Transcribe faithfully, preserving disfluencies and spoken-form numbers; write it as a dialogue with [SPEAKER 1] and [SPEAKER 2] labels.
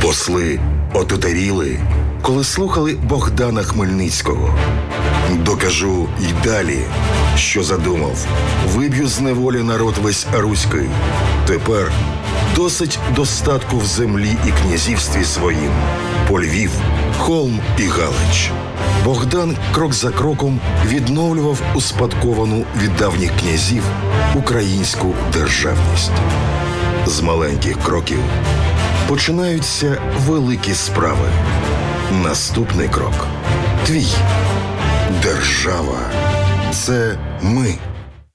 [SPEAKER 1] Посли отутаріли, коли слухали Богдана Хмельницького. Докажу й далі, що задумав. Виб'ю з неволі народ весь руський. Тепер досить достатку в землі і князівстві своїм. По Львів, Холм і Галич. Богдан крок за кроком відновлював успадковану від давніх князів українську державність. З маленьких кроків починаються великі справи. Наступний крок – твій. Держава – це ми.